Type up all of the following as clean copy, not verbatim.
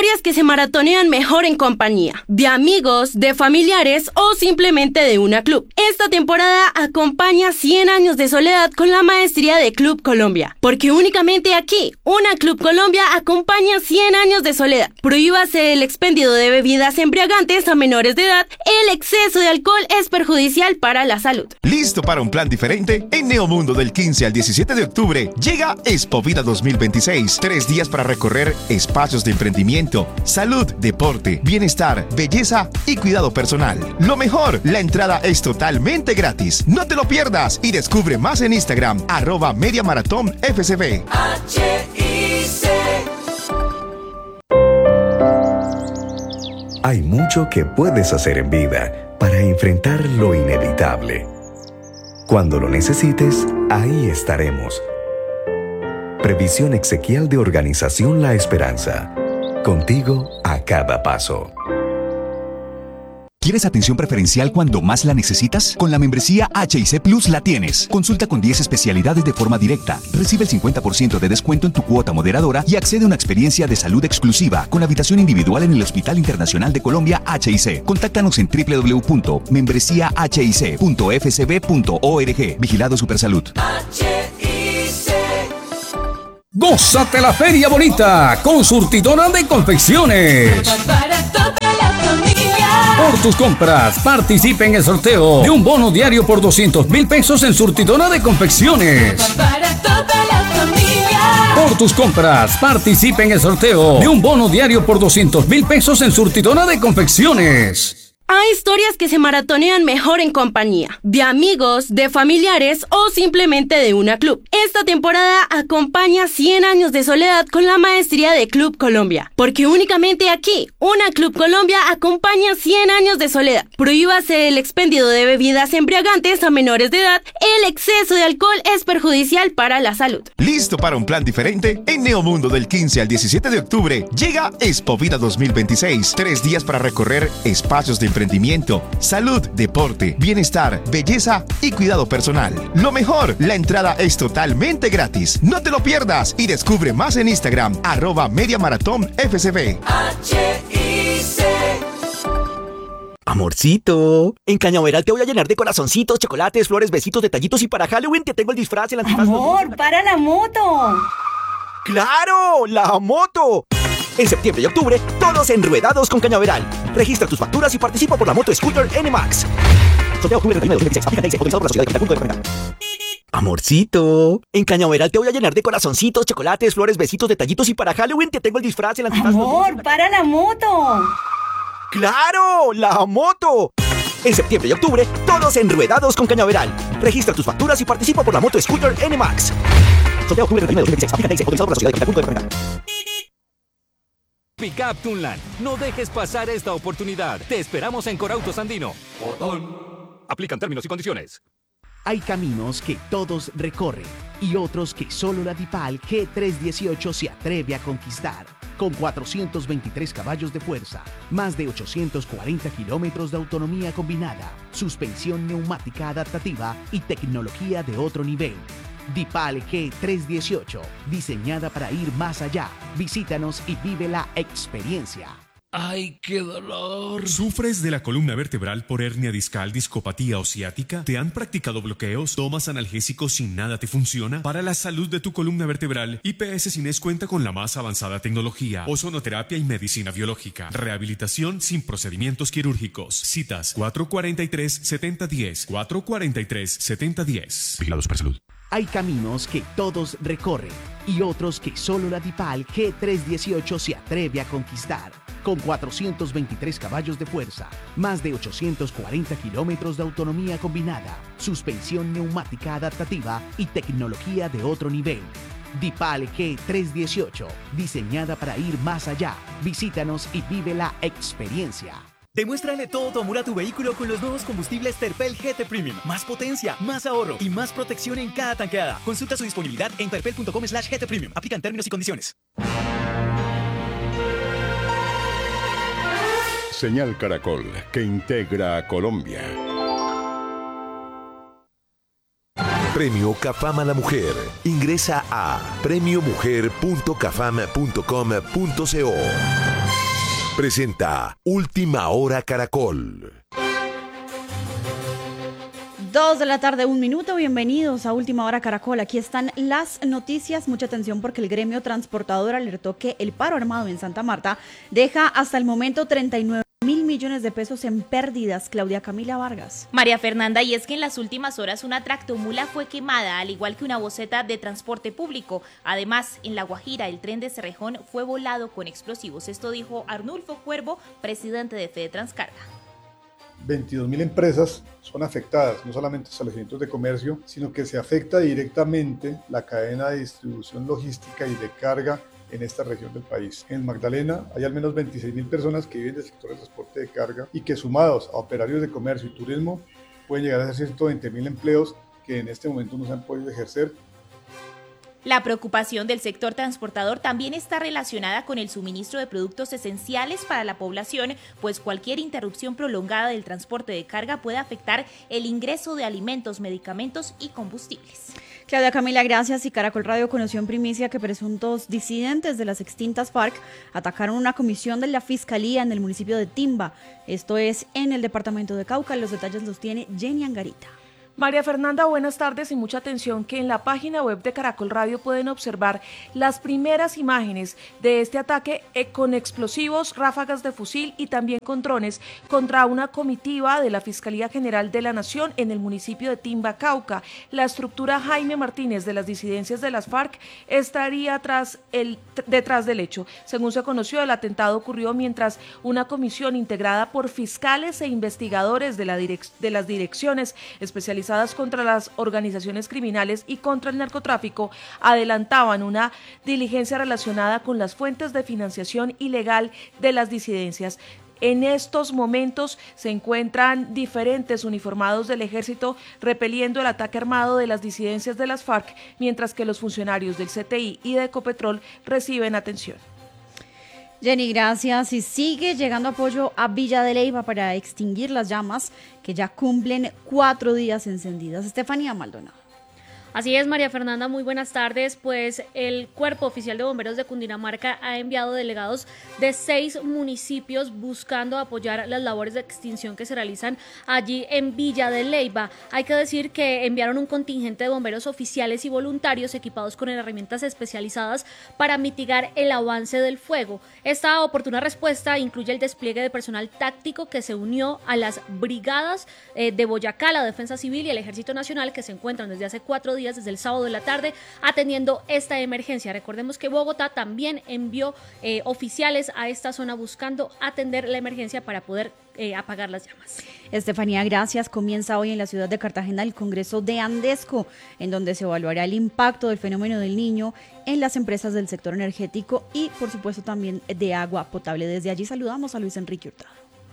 historias que se maratonean mejor en compañía, de amigos, de familiares o simplemente de una club. Esta temporada acompaña 100 años de soledad con la maestría de Club Colombia, porque únicamente aquí, una Club Colombia acompaña 100 años de soledad. Prohíbase el expendio de bebidas embriagantes a menores de edad. El exceso de alcohol es perjudicial para la salud. ¿Listo para un plan diferente? En Neomundo del 15 al 17 de octubre llega Expo Vida 2026. 3 días para recorrer espacios de emprendimiento, salud, deporte, bienestar, belleza y cuidado personal. Lo mejor, la entrada es totalmente gratis. No te lo pierdas y descubre más en Instagram, @MediaMarathonFCB. Hay mucho que puedes hacer en vida para enfrentar lo inevitable. Cuando lo necesites, ahí estaremos. Previsión exequial de Organización La Esperanza. Contigo a cada paso. ¿Quieres atención preferencial cuando más la necesitas? Con la membresía HIC Plus la tienes. Consulta con 10 especialidades de forma directa. Recibe el 50% de descuento en tu cuota moderadora y accede a una experiencia de salud exclusiva con habitación individual en el Hospital Internacional de Colombia HIC. Contáctanos en www.membresiahic.fcb.org. Vigilado Supersalud. Gózate la feria bonita con Surtidora de Confecciones. Por tus compras, participa en el sorteo de un bono diario por 200,000 pesos en Surtidora de Confecciones. Por tus compras, participa en el sorteo de un bono diario por 200,000 pesos en Surtidora de Confecciones. Hay historias que se maratonean mejor en compañía, de amigos, de familiares o simplemente de una club. Esta temporada acompaña 100 años de soledad con la maestría de Club Colombia, porque únicamente aquí, una Club Colombia acompaña 100 años de soledad. Prohíbase el expendio de bebidas embriagantes a menores de edad. El exceso de alcohol es perjudicial para la salud. ¿Listo para un plan diferente? En Neomundo del 15 al 17 de octubre llega Expo Vida 2026. 3 días para recorrer espacios de emprendimiento, salud, deporte, bienestar, belleza y cuidado personal. Lo mejor, la entrada es totalmente gratis. No te lo pierdas y descubre más en Instagram, @MediaMarathonFCB. Amorcito, en Cañaveral te voy a llenar de corazoncitos, chocolates, flores, besitos, detallitos y para Halloween te tengo el disfraz, el antifaz. Amor, para la moto. ¡Claro! ¡La moto! En septiembre y octubre, todos enruedados con Cañaveral. Registra tus facturas y participa por la moto Scooter NMAX. Sorteo octubre 31 de 2016. Aplica TIC, autorizado por la Sociedad de Capital. Punto de Copenhague. Amorcito, en Cañaveral te voy a llenar de corazoncitos, chocolates, flores, besitos, detallitos y para Halloween te tengo el disfraz, el antifaz. Amor, para la moto. ¡Claro! ¡La moto! En septiembre y octubre, todos enruedados con Cañaveral. Registra tus facturas y participa por la moto Scooter NMAX. Sorteo octubre 31 de 2016. Aplica TIC, autorizado por la Sociedad de Capital. Punto de Copenhague. Pickup Tunland. No dejes pasar esta oportunidad. Te esperamos en Corautos Andino. Aplican términos y condiciones. Hay caminos que todos recorren y otros que solo la DIPAL G318 se atreve a conquistar. Con 423 caballos de fuerza, más de 840 kilómetros de autonomía combinada, suspensión neumática adaptativa y tecnología de otro nivel. DIPAL G318, diseñada para ir más allá. Visítanos y vive la experiencia. ¡Ay, qué dolor! ¿Sufres de la columna vertebral por hernia discal, discopatía o ciática? ¿Te han practicado bloqueos? ¿Tomas analgésicos y nada te funciona? Para la salud de tu columna vertebral, IPS Cines cuenta con la más avanzada tecnología, ozonoterapia y medicina biológica. Rehabilitación sin procedimientos quirúrgicos. Citas 443-7010. 443-7010. Vigilado Supersalud. Hay caminos que todos recorren y otros que solo la DIPAL G318 se atreve a conquistar. Con 423 caballos de fuerza, más de 840 kilómetros de autonomía combinada, suspensión neumática adaptativa y tecnología de otro nivel. DIPAL G318, diseñada para ir más allá. Visítanos y vive la experiencia. Demuéstrale todo tu amor a tu vehículo con los nuevos combustibles Terpel GT Premium. Más potencia, más ahorro y más protección en cada tanqueada. Consulta su disponibilidad en terpel.com/GT Premium. Aplican términos y condiciones. Señal Caracol, que integra a Colombia. Premio Cafam a la Mujer. Ingresa a premiomujer.cafam.com.co. presenta Última Hora Caracol. 2 de la tarde, 1 minuto. Bienvenidos a Última Hora Caracol. Aquí están las noticias. Mucha atención porque el gremio transportador alertó que el paro armado en Santa Marta deja hasta el momento 39.000 millones de pesos en pérdidas. Claudia Camila Vargas. María Fernanda, y es que en las últimas horas una tractomula fue quemada, al igual que una boceta de transporte público. Además, en La Guajira, el tren de Cerrejón fue volado con explosivos. Esto dijo Arnulfo Cuervo, presidente de Fede Transcarga. 22.000 empresas son afectadas, no solamente establecimientos de comercio, sino que se afecta directamente la cadena de distribución logística y de carga en esta región del país. En Magdalena hay al menos 26.000 personas que viven del sector de transporte de carga y que, sumados a operarios de comercio y turismo, pueden llegar a ser 120.000 empleos que en este momento no se han podido ejercer. La preocupación del sector transportador también está relacionada con el suministro de productos esenciales para la población, pues cualquier interrupción prolongada del transporte de carga puede afectar el ingreso de alimentos, medicamentos y combustibles. Claudia Camila, gracias. Y Caracol Radio conoció en primicia que presuntos disidentes de las extintas FARC atacaron una comisión de la Fiscalía en el municipio de Timba. Esto es en el departamento de Cauca. Los detalles los tiene Jenny Angarita. María Fernanda, buenas tardes y mucha atención que en la página web de Caracol Radio pueden observar las primeras imágenes de este ataque con explosivos, ráfagas de fusil y también con drones contra una comitiva de la Fiscalía General de la Nación en el municipio de Timba, Cauca. La estructura Jaime Martínez de las disidencias de las FARC estaría detrás del hecho. Según se conoció, el atentado ocurrió mientras una comisión integrada por fiscales e investigadores de las direcciones especializadas contra las organizaciones criminales y contra el narcotráfico adelantaban una diligencia relacionada con las fuentes de financiación ilegal de las disidencias. En estos momentos se encuentran diferentes uniformados del ejército repeliendo el ataque armado de las disidencias de las FARC, mientras que los funcionarios del CTI y de Ecopetrol reciben atención. Jenny, gracias. Y sigue llegando apoyo a Villa de Leyva para extinguir las llamas que ya cumplen 4 días encendidas. Estefanía Maldonado. Así es, María Fernanda, muy buenas tardes. Pues el Cuerpo Oficial de Bomberos de Cundinamarca ha enviado delegados de 6 municipios buscando apoyar las labores de extinción que se realizan allí en Villa de Leyva. Hay que decir que enviaron un contingente de bomberos oficiales y voluntarios equipados con herramientas especializadas para mitigar el avance del fuego. Esta oportuna respuesta incluye el despliegue de personal táctico que se unió a las brigadas de Boyacá, la Defensa Civil y el Ejército Nacional, que se encuentran desde hace 4 días, desde el sábado de la tarde, atendiendo esta emergencia. Recordemos que Bogotá también envió oficiales a esta zona buscando atender la emergencia para poder apagar las llamas. Estefanía, gracias. Comienza hoy en la ciudad de Cartagena el Congreso de Andesco, en donde se evaluará el impacto del fenómeno del Niño en las empresas del sector energético y, por supuesto, también de agua potable. Desde allí saludamos a Luis Enrique Hurtado.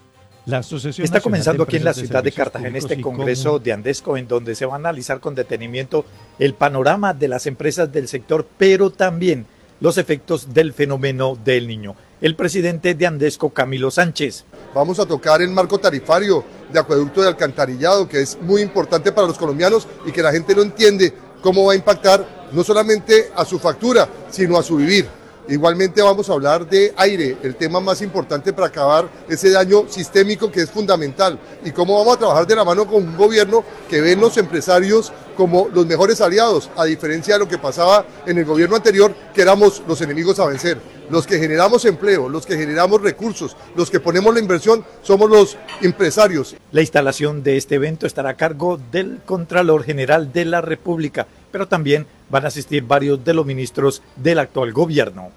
Está comenzando aquí en la ciudad de Cartagena este Congreso de Andesco, en donde se va a analizar con detenimiento el panorama de las empresas del sector, pero también los efectos del fenómeno del Niño. El presidente de Andesco, Camilo Sánchez. Vamos a tocar el marco tarifario de acueducto de alcantarillado, que es muy importante para los colombianos y que la gente no entiende cómo va a impactar no solamente a su factura, sino a su vivir. Igualmente vamos a hablar de aire, el tema más importante para acabar ese daño sistémico que es fundamental, y cómo vamos a trabajar de la mano con un gobierno que ve en los empresarios como los mejores aliados, a diferencia de lo que pasaba en el gobierno anterior, que éramos los enemigos a vencer. Los que generamos empleo, los que generamos recursos, los que ponemos la inversión, somos los empresarios. La instalación de este evento estará a cargo del Contralor General de la República, pero también van a asistir varios de los ministros del actual gobierno.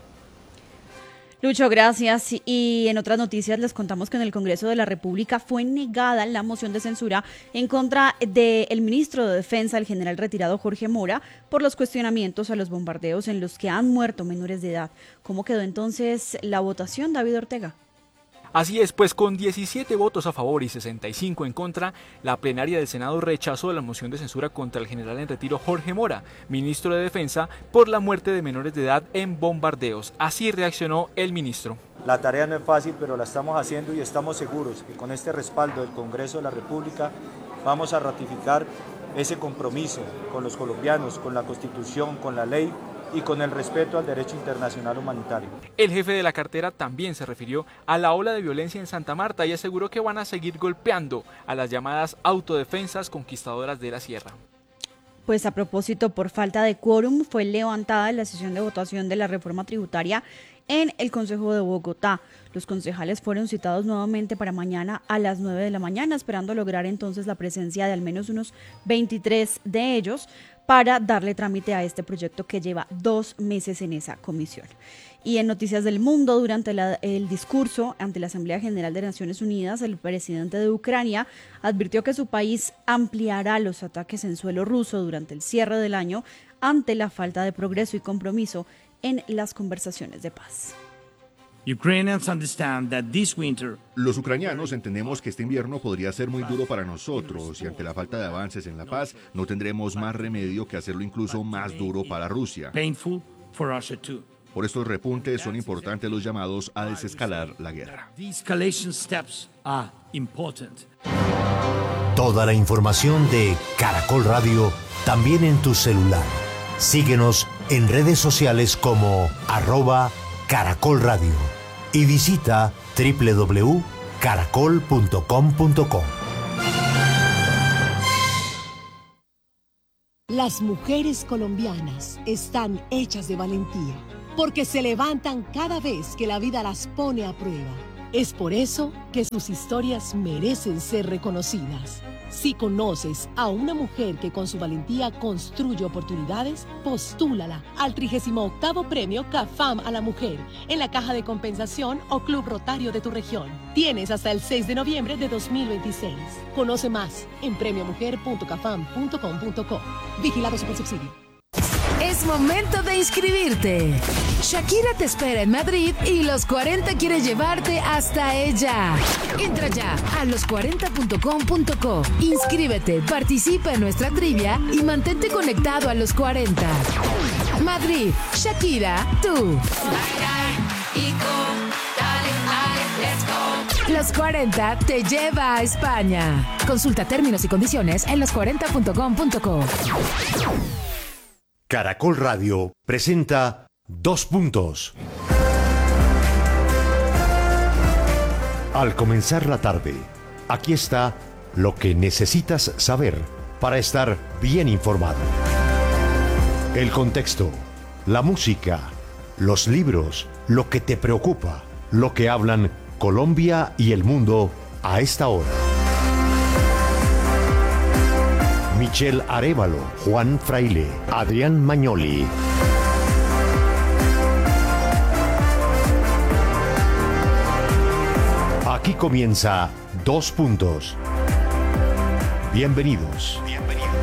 Lucho, gracias. Y en otras noticias les contamos que en el Congreso de la República fue negada la moción de censura en contra del ministro de Defensa, el general retirado Jorge Mora, por los cuestionamientos a los bombardeos en los que han muerto menores de edad. ¿Cómo quedó entonces la votación, David Ortega? Así es, pues con 17 votos a favor y 65 en contra, la plenaria del Senado rechazó la moción de censura contra el general en retiro Jorge Mora, ministro de Defensa, por la muerte de menores de edad en bombardeos. Así reaccionó el ministro. La tarea no es fácil, pero la estamos haciendo y estamos seguros que con este respaldo del Congreso de la República vamos a ratificar ese compromiso con los colombianos, con la Constitución, con la ley, y con el respeto al derecho internacional humanitario. El jefe de la cartera también se refirió a la ola de violencia en Santa Marta y aseguró que van a seguir golpeando a las llamadas autodefensas conquistadoras de la sierra. Pues a propósito, por falta de quórum, fue levantada la sesión de votación de la reforma tributaria en el Consejo de Bogotá. Los concejales fueron citados nuevamente para mañana a las 9 de la mañana, esperando lograr entonces la presencia de al menos unos 23 de ellos para darle trámite a este proyecto que lleva 2 meses en esa comisión. Y en Noticias del Mundo, durante el discurso ante la Asamblea General de Naciones Unidas, el presidente de Ucrania advirtió que su país ampliará los ataques en suelo ruso durante el cierre del año ante la falta de progreso y compromiso en las conversaciones de paz. Los ucranianos entendemos que este invierno podría ser muy duro para nosotros y ante la falta de avances en la paz no tendremos más remedio que hacerlo incluso más duro para Rusia. Por estos repuntes son importantes los llamados a desescalar la guerra. Toda la información de Caracol Radio también en tu celular. Síguenos en redes sociales como @Caracol Radio y visita www.caracol.com.co. Las mujeres colombianas están hechas de valentía, porque se levantan cada vez que la vida las pone a prueba. Es por eso que sus historias merecen ser reconocidas. Si conoces a una mujer que con su valentía construye oportunidades, postúlala al 38º Premio CAFAM a la Mujer en la Caja de Compensación o Club Rotario de tu región. Tienes hasta el 6 de noviembre de 2026. Conoce más en premiomujer.cafam.com.co. Vigilado Supersubsidio. Es momento de inscribirte. Shakira te espera en Madrid y Los 40 quiere llevarte hasta ella. Entra ya a los40.com.co. Inscríbete, participa en nuestra trivia y mantente conectado a Los 40. Madrid, Shakira, tú. Los 40 te lleva a España. Consulta términos y condiciones en los40.com.co. Caracol Radio presenta 2 puntos. Al comenzar la tarde, aquí está lo que necesitas saber para estar bien informado. El contexto, la música, los libros, lo que te preocupa, lo que hablan Colombia y el mundo a esta hora. Michelle Arévalo, Juan Fraile, Adrián Magnoli. Aquí comienza 2 puntos. Bienvenidos.